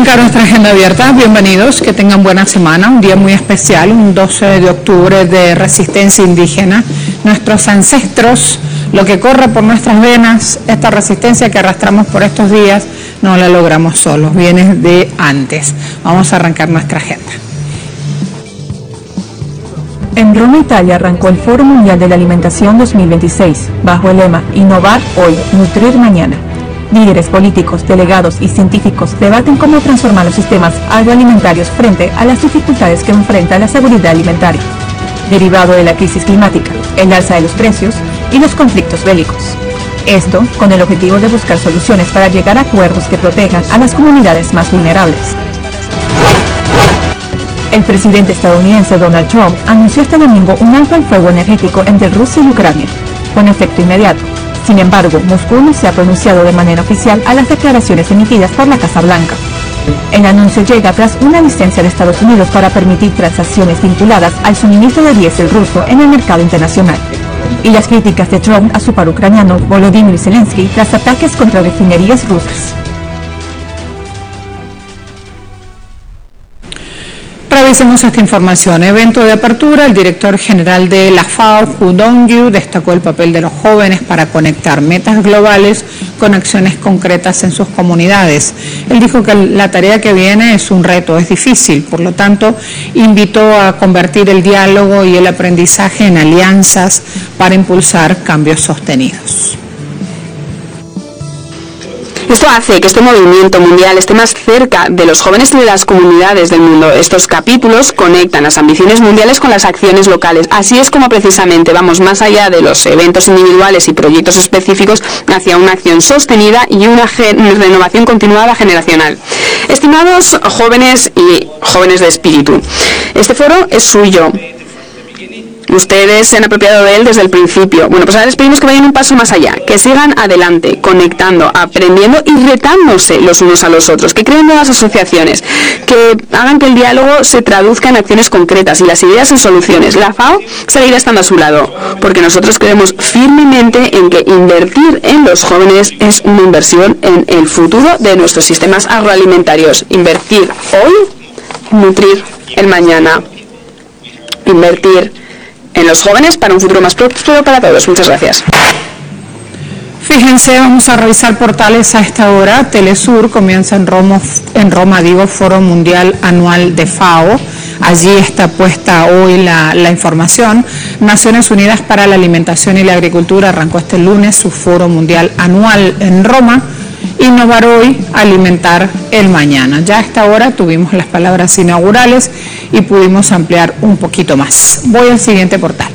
arrancar nuestra agenda abierta. Bienvenidos, que tengan buena semana, un día muy especial, un 12 de octubre de resistencia indígena. Nuestros ancestros, lo que corre por nuestras venas, esta resistencia que arrastramos por estos días, no la logramos solos, viene de antes. Vamos a arrancar nuestra agenda. En Roma, Italia, arrancó el Foro Mundial de la Alimentación 2026, bajo el lema Innovar hoy, nutrir mañana. Líderes políticos, delegados y científicos debaten cómo transformar los sistemas agroalimentarios frente a las dificultades que enfrenta la seguridad alimentaria, derivado de la crisis climática, el alza de los precios y los conflictos bélicos. Esto con el objetivo de buscar soluciones para llegar a acuerdos que protejan a las comunidades más vulnerables. El presidente estadounidense Donald Trump anunció este domingo un alto al fuego energético entre Rusia y Ucrania, con efecto inmediato. Sin embargo, Moscú no se ha pronunciado de manera oficial a las declaraciones emitidas por la Casa Blanca. El anuncio llega tras una licencia de Estados Unidos para permitir transacciones vinculadas al suministro de diésel ruso en el mercado internacional, y las críticas de Trump a su par ucraniano Volodymyr Zelensky tras ataques contra refinerías rusas. Revisemos esta información. Evento de apertura. El director general de la FAO, Hu Dongyu, destacó el papel de los jóvenes para conectar metas globales con acciones concretas en sus comunidades. Él dijo que la tarea que viene es un reto, es difícil, por lo tanto, invitó a convertir el diálogo y el aprendizaje en alianzas para impulsar cambios sostenidos. Esto hace que este movimiento mundial esté más cerca de los jóvenes y de las comunidades del mundo. Estos capítulos conectan las ambiciones mundiales con las acciones locales. Así es como precisamente vamos más allá de los eventos individuales y proyectos específicos hacia una acción sostenida y una renovación continuada generacional. Estimados jóvenes y jóvenes de espíritu, este foro es suyo. Ustedes se han apropiado de él desde el principio. Bueno, pues ahora les pedimos que vayan un paso más allá, que sigan adelante, conectando, aprendiendo y retándose los unos a los otros, que creen nuevas asociaciones, que hagan que el diálogo se traduzca en acciones concretas y las ideas en soluciones. La FAO seguirá estando a su lado, porque nosotros creemos firmemente en que invertir en los jóvenes es una inversión en el futuro de nuestros sistemas agroalimentarios. Invertir hoy, nutrir el mañana. Invertir en los jóvenes para un futuro más próspero para todos. Muchas gracias. Fíjense, vamos a revisar portales a esta hora. Telesur comienza en Roma, Foro Mundial Anual de FAO. Allí está puesta hoy la información. Naciones Unidas para la Alimentación y la Agricultura arrancó este lunes su Foro Mundial Anual en Roma. Innovar hoy, alimentar el mañana. Ya a esta hora tuvimos las palabras inaugurales y pudimos ampliar un poquito más. Voy al siguiente portal.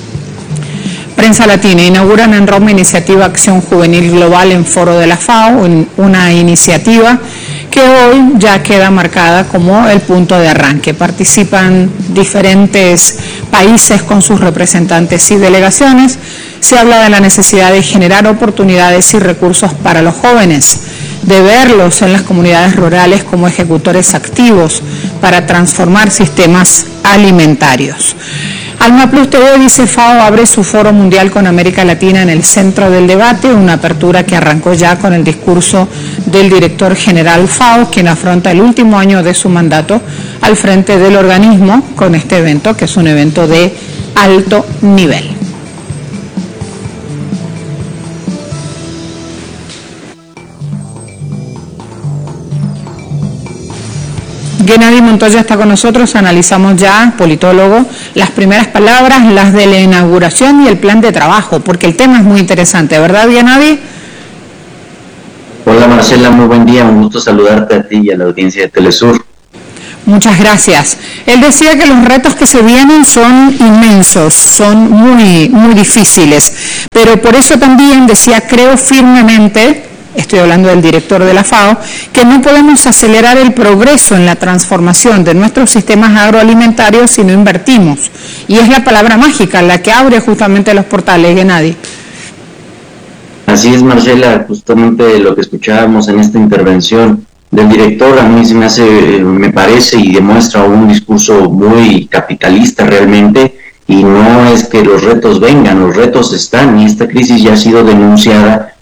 Prensa Latina. Inauguran en Roma iniciativa Acción Juvenil Global en Foro de la FAO, una iniciativa que hoy ya queda marcada como el punto de arranque. Participan diferentes países con sus representantes y delegaciones. Se habla de la necesidad de generar oportunidades y recursos para los jóvenes, de verlos en las comunidades rurales como ejecutores activos para transformar sistemas alimentarios. Alma Plus TV dice FAO abre su foro mundial con América Latina en el centro del debate, una apertura que arrancó ya con el discurso del director general FAO, quien afronta el último año de su mandato al frente del organismo con este evento, que es un evento de alto nivel. Gennady Montoya está con nosotros, analizamos ya, politólogo, las primeras palabras, las de la inauguración y el plan de trabajo, porque el tema es muy interesante, ¿verdad, Gennady? Hola Marcela, muy buen día, un gusto saludarte a ti y a la audiencia de Telesur. Muchas gracias. Él decía que los retos que se vienen son inmensos, son muy difíciles, pero por eso también decía, creo firmemente, estoy hablando del director de la FAO, que no podemos acelerar el progreso en la transformación de nuestros sistemas agroalimentarios si no invertimos. Y es la palabra mágica la que abre justamente los portales, Gennady. Así es, Marcela, justamente lo que escuchábamos en esta intervención del director, a mí me parece y demuestra un discurso muy capitalista realmente, y no es que los retos vengan, los retos están, y esta crisis ya ha sido denunciada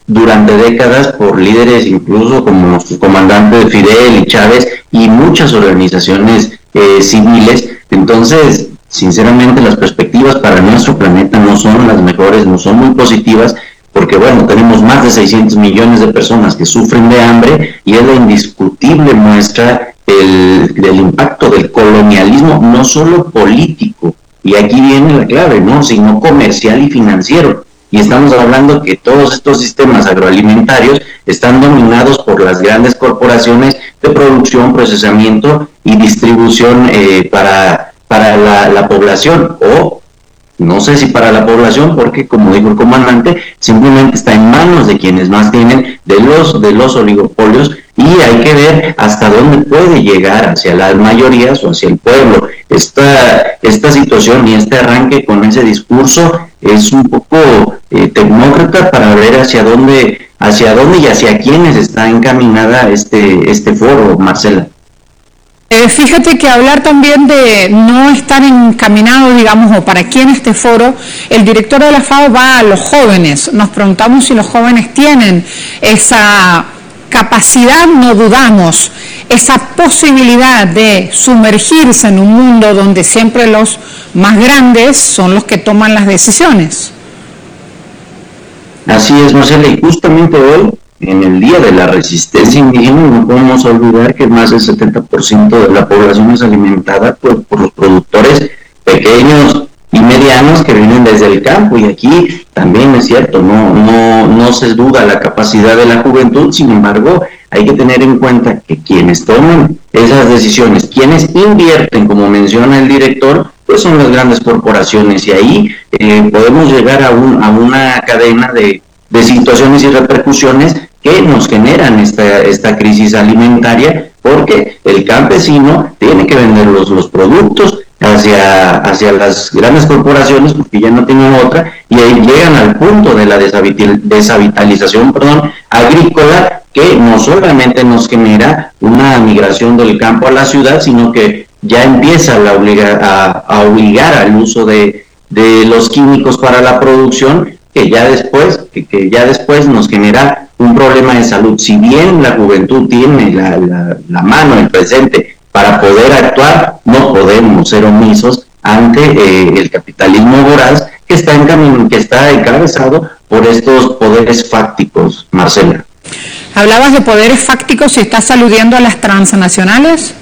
durante décadas por líderes incluso como su comandante Fidel y Chávez y muchas organizaciones civiles. Entonces, sinceramente, las perspectivas para nuestro planeta no son las mejores, no son muy positivas, porque bueno, tenemos más de 600 millones de personas que sufren de hambre y es la indiscutible muestra del impacto del colonialismo, no solo político, y aquí viene la clave, ¿no?, sino comercial y financiero. Y estamos hablando que todos estos sistemas agroalimentarios están dominados por las grandes corporaciones de producción, procesamiento y distribución para la población, o no sé si para la población, porque como dijo el comandante, simplemente está en manos de quienes más tienen, de los oligopolios, y hay que ver hasta dónde puede llegar, hacia las mayorías o hacia el pueblo. Esta situación y este arranque con ese discurso es un poco tecnócrata para ver hacia dónde y hacia quiénes está encaminada este foro, Marcela. Fíjate que hablar también de no estar encaminado, digamos, o para quién este foro, el director de la FAO va a los jóvenes. Nos preguntamos si los jóvenes tienen esa capacidad, no dudamos, esa posibilidad de sumergirse en un mundo donde siempre los más grandes son los que toman las decisiones. Así es, Marcela, y justamente hoy, en el Día de la Resistencia Indígena, no podemos olvidar que más del 70% de la población es alimentada por los productores pequeños y medianos que vienen desde el campo, y aquí también es cierto, no se duda la capacidad de la juventud. Sin embargo, hay que tener en cuenta que quienes toman esas decisiones, quienes invierten, como menciona el director, pues son las grandes corporaciones, y ahí podemos llegar a una cadena de situaciones y repercusiones que nos generan esta crisis alimentaria, porque el campesino tiene que vender los productos hacia las grandes corporaciones, porque ya no tienen otra, y ahí llegan al punto de la desavitalización agrícola, que no solamente nos genera una migración del campo a la ciudad, sino que ya empieza a obligar al uso de los químicos para la producción, que ya después nos genera un problema de salud. Si bien la juventud tiene la mano, el presente para poder actuar, no podemos ser omisos ante el capitalismo voraz que está encabezado por estos poderes fácticos, Marcela. Hablabas de poderes fácticos y estás aludiendo a las transnacionales.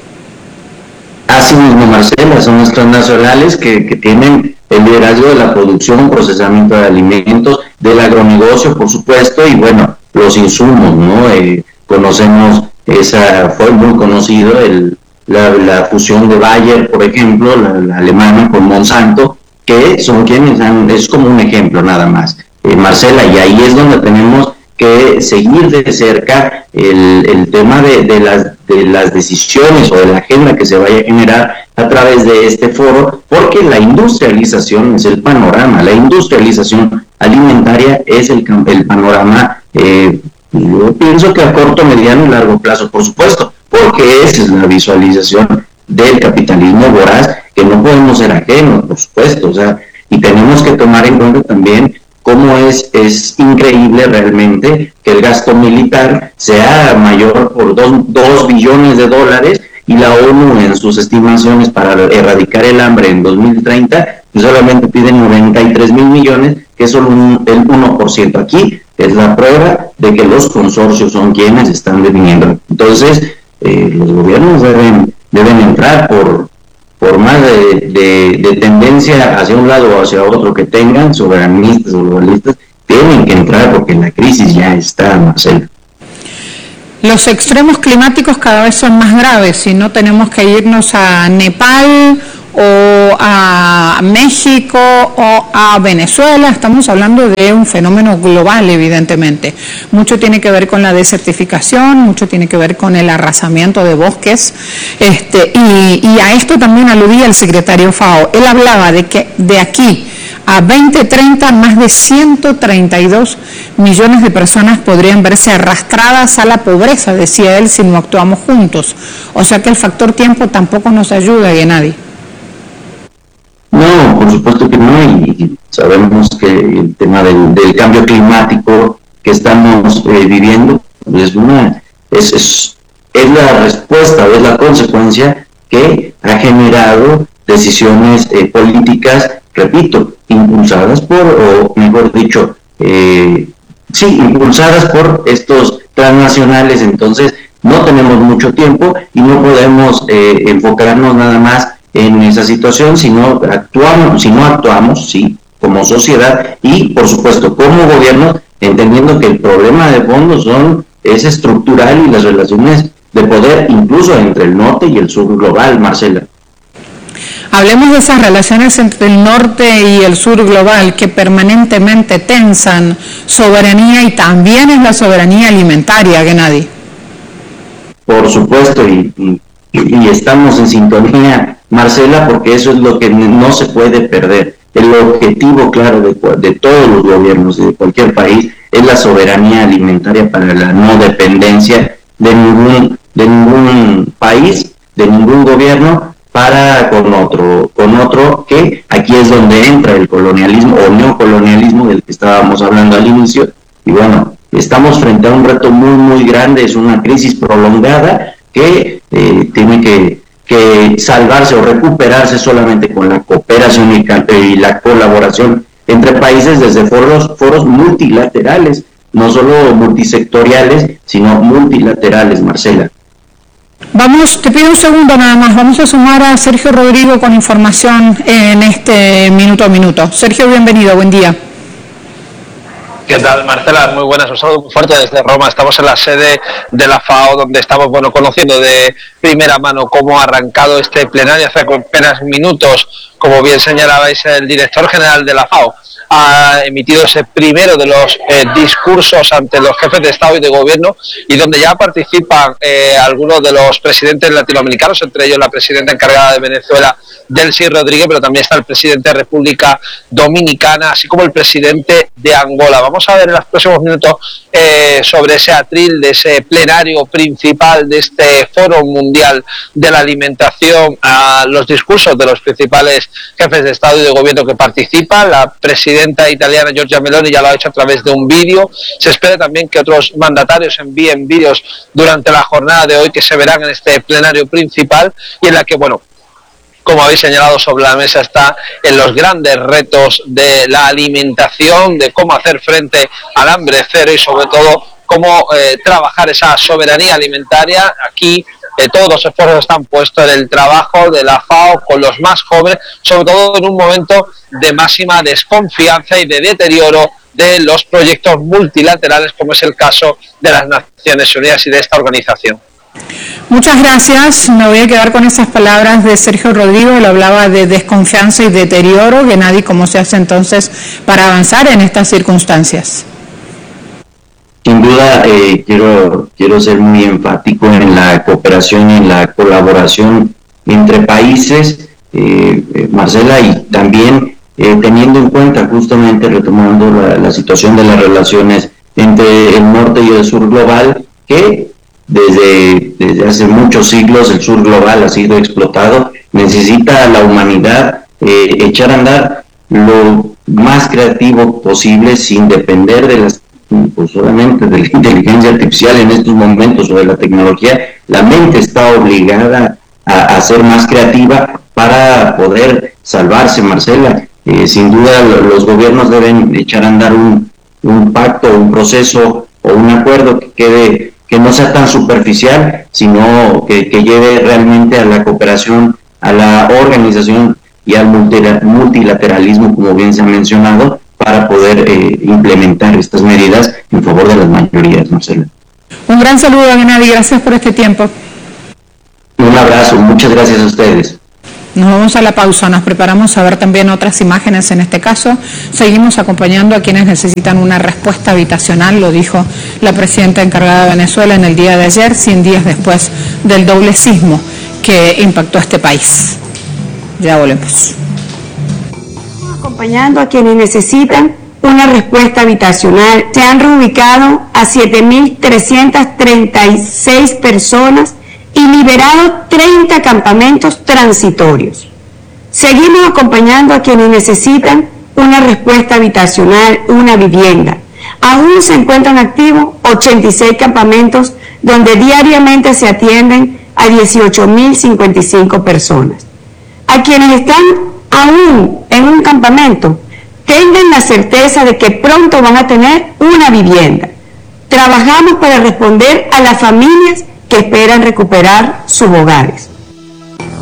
Así mismo, Marcela, son las transnacionales que tienen el liderazgo de la producción, procesamiento de alimentos, del agronegocio, por supuesto, y bueno, los insumos, ¿no? Conocemos, fue muy conocido la fusión de Bayer, por ejemplo, la alemana con Monsanto, que son quienes es como un ejemplo nada más, Marcela, y ahí es donde tenemos que seguir de cerca el tema de las decisiones o de la agenda que se vaya a generar a través de este foro, porque la industrialización es el panorama, la industrialización alimentaria es el panorama, yo pienso que a corto, mediano y largo plazo, por supuesto, porque esa es la visualización del capitalismo voraz, que no podemos ser ajenos, por supuesto, o sea, y tenemos que tomar en cuenta también cómo es increíble realmente que el gasto militar sea mayor por 2 billones de dólares, y la ONU en sus estimaciones para erradicar el hambre en 2030 solamente piden 93 mil millones, que es solo el 1%. Aquí es la prueba de que los consorcios son quienes están definiendo. Entonces, los gobiernos deben entrar por más de tendencia hacia un lado o hacia otro que tengan, soberanistas o globalistas, tienen que entrar porque la crisis ya está, Marcelo. Los extremos climáticos cada vez son más graves y no tenemos que irnos a Nepal o a México o a Venezuela. Estamos hablando de un fenómeno global, evidentemente. Mucho tiene que ver con la desertificación, mucho tiene que ver con el arrasamiento de bosques, y a esto también aludía el secretario FAO. Él hablaba de que de aquí a 2030 más de 132 millones de personas podrían verse arrastradas a la pobreza, decía él, si no actuamos juntos. O sea que el factor tiempo tampoco nos ayuda, Gennady. No, por supuesto que no, y sabemos que el tema del cambio climático que estamos viviendo es la respuesta o es la consecuencia que ha generado decisiones políticas, repito, impulsadas por, o mejor dicho, impulsadas por estos transnacionales. Entonces no tenemos mucho tiempo y no podemos enfocarnos nada más en esa situación, si no actuamos como sociedad y por supuesto como gobierno, entendiendo que el problema de fondo es estructural y las relaciones de poder incluso entre el norte y el sur global, Marcela. Hablemos de esas relaciones entre el norte y el sur global que permanentemente tensan soberanía y también es la soberanía alimentaria, Gennady. Por supuesto, y estamos en sintonía, Marcela, porque eso es lo que no se puede perder. El objetivo claro de todos los gobiernos de cualquier país es la soberanía alimentaria para la no dependencia de ningún país, de ningún gobierno, para con otro, que aquí es donde entra el colonialismo o neocolonialismo del que estábamos hablando al inicio. Y bueno, estamos frente a un reto muy, muy grande, es una crisis prolongada que tiene que salvarse o recuperarse solamente con la cooperación y la colaboración entre países desde foros multilaterales, no solo multisectoriales, sino multilaterales, Marcela. Te pido un segundo nada más, vamos a sumar a Sergio Rodrigo con información en este minuto a minuto. Sergio, bienvenido, buen día. ¿Qué tal, Marcela? Muy buenas, un saludo muy fuerte desde Roma. Estamos en la sede de la FAO, donde estamos conociendo de primera mano cómo ha arrancado este plenario hace apenas minutos. Como bien señalabais, el director general de la FAO ha emitido ese primero de los discursos ante los jefes de Estado y de Gobierno, y donde ya participan algunos de los presidentes latinoamericanos, entre ellos la presidenta encargada de Venezuela, Delcy Rodríguez, pero también está el presidente de República Dominicana, así como el presidente de Angola. Vamos a ver en los próximos minutos sobre ese atril de ese plenario principal de este Foro Mundial de la Alimentación, a los discursos de los principales jefes de Estado y de Gobierno que participan. La presidenta italiana Giorgia Meloni ya lo ha hecho a través de un vídeo. Se espera también que otros mandatarios envíen vídeos durante la jornada de hoy, que se verán en este plenario principal, y en la que, como habéis señalado, sobre la mesa está en los grandes retos de la alimentación, de cómo hacer frente al hambre cero y sobre todo cómo trabajar esa soberanía alimentaria. Aquí todos los esfuerzos están puestos en el trabajo de la FAO con los más jóvenes, sobre todo en un momento de máxima desconfianza y de deterioro de los proyectos multilaterales, como es el caso de las Naciones Unidas y de esta organización. Muchas gracias. Me voy a quedar con esas palabras de Sergio Rodrigo. Él hablaba de desconfianza y deterioro. Gennady, ¿cómo se hace entonces para avanzar en estas circunstancias? Sin duda, quiero ser muy enfático en la cooperación y en la colaboración entre países, Marcela, y también teniendo en cuenta, justamente retomando la situación de las relaciones entre el norte y el sur global, que desde hace muchos siglos el sur global ha sido explotado. Necesita la humanidad echar a andar lo más creativo posible, sin depender de solamente de la inteligencia artificial en estos momentos o de la tecnología. La mente está obligada a ser más creativa para poder salvarse, Marcela. Sin duda los gobiernos deben echar a andar un pacto, un proceso o un acuerdo que no sea tan superficial, sino que lleve realmente a la cooperación, a la organización y al multilateralismo, como bien se ha mencionado, para poder implementar estas medidas en favor de las mayorías, Marcela. Un gran saludo, Gennady, gracias por este tiempo. Un abrazo, muchas gracias a ustedes. Nos vamos a la pausa, nos preparamos a ver también otras imágenes. En este caso, seguimos acompañando a quienes necesitan una respuesta habitacional, lo dijo la presidenta encargada de Venezuela en el día de ayer, 100 días después del doble sismo que impactó a este país. Ya volvemos. Acompañando a quienes necesitan una respuesta habitacional. Se han reubicado a 7.336 personas y liberado 30 campamentos transitorios. Seguimos acompañando a quienes necesitan una respuesta habitacional, una vivienda. Aún se encuentran activos 86 campamentos donde diariamente se atienden a 18.055 personas. A quienes están aún en un campamento, tengan la certeza de que pronto van a tener una vivienda. Trabajamos para responder a las familias que esperan recuperar sus hogares.